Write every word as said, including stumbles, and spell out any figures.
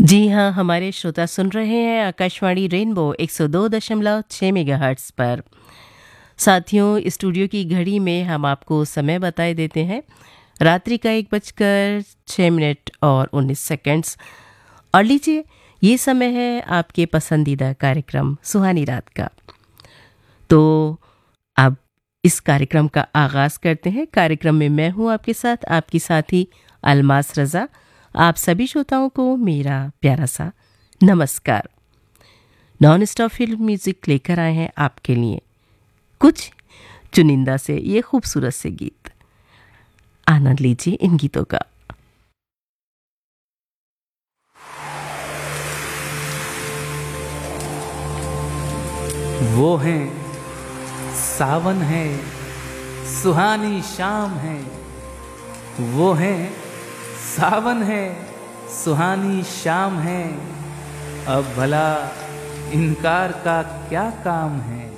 जी हाँ, हमारे श्रोता सुन रहे हैं आकाशवाणी रेनबो एक सौ दो दशमलव छह मेगाहर्ट्ज़ पर। साथियों, स्टूडियो की घड़ी में हम आपको समय बताए देते हैं। रात्रि का एक बजकर छः मिनट और उन्नीस सेकंड्स। और लीजिए, ये समय है आपके पसंदीदा कार्यक्रम सुहानी रात का। तो अब इस कार्यक्रम का आगाज़ करते हैं। कार्यक्रम में मैं हूँ आपके साथ, आपकी साथी अलमास रज़ा। आप सभी श्रोताओं को मेरा प्यारा सा नमस्कार। नॉन स्टॉप फिल्म म्यूज़िक लेकर आए हैं आपके लिए कुछ चुनिंदा से ये खूबसूरत से गीत। आनंद लीजिए इन गीतों का। वो हैं सावन है, सुहानी शाम है। वो हैं सावन है, सुहानी शाम है। अब भला इनकार का क्या काम है।